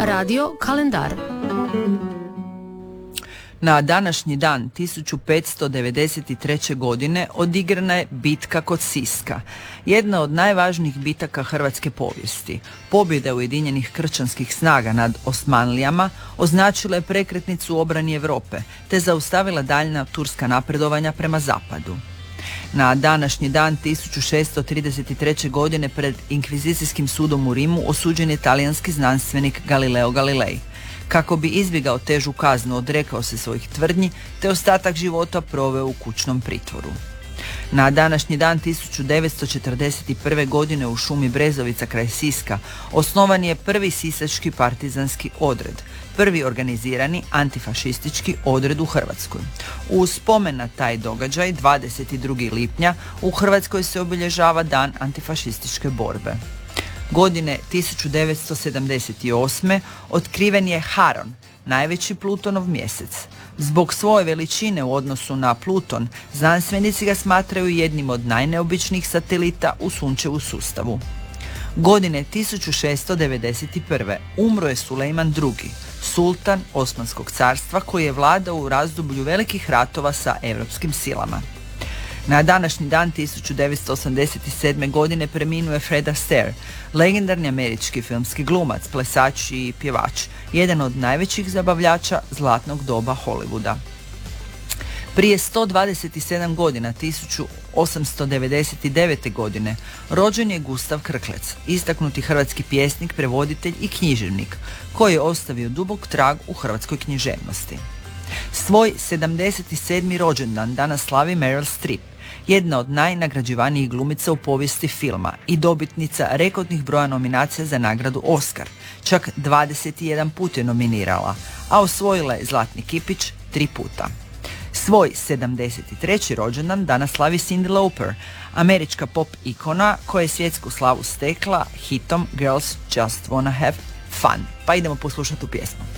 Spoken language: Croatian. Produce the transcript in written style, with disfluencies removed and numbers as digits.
Radio kalendar. Na današnji dan 1593. godine odigrana je bitka kod Siska, jedna od najvažnijih bitaka hrvatske povijesti. Pobjeda ujedinjenih kršćanskih snaga nad Osmanlijama označila je prekretnicu u obrani Europe, te zaustavila daljnja turska napredovanja prema zapadu. Na današnji dan 1633. godine pred inkvizicijskim sudom u Rimu osuđen je talijanski znanstvenik Galileo Galilei. Kako bi izbjegao težu kaznu, odrekao se svojih tvrdnji te ostatak života proveo u kućnom pritvoru. Na današnji dan 1941. godine u šumi Brezovica kraj Siska osnovan je prvi sisački partizanski odred, prvi organizirani antifašistički odred u Hrvatskoj. U spomen na taj događaj 22. lipnja u Hrvatskoj se obilježava Dan antifašističke borbe. Godine 1978. otkriven je Haron, najveći Plutonov mjesec. Zbog svoje veličine u odnosu na Pluton, znanstvenici ga smatraju jednim od najneobičnijih satelita u Sunčevu sustavu. Godine 1691. umro je Sulejman II, sultan Osmanskog carstva koji je vladao u razdoblju velikih ratova sa europskim silama. Na današnji dan 1987. godine preminuo je Fred Astaire, legendarni američki filmski glumac, plesač i pjevač, jedan od najvećih zabavljača zlatnog doba Hollywooda. Prije 127 godina, 1899. godine, rođen je Gustav Krklec, istaknuti hrvatski pjesnik, prevoditelj i književnik, koji je ostavio dubok trag u hrvatskoj književnosti. Svoj 77. rođendan danas slavi Meryl Streep, jedna od najnagrađivanijih glumica u povijesti filma i dobitnica rekordnih broja nominacija za nagradu Oscar. Čak 21 put je nominirala, a osvojila je Zlatni kipić 3 puta. Svoj 73. rođendan danas slavi Cyndi Lauper, američka pop ikona koja je svjetsku slavu stekla hitom Girls Just Wanna Have Fun. Pa idemo poslušati tu pjesmu.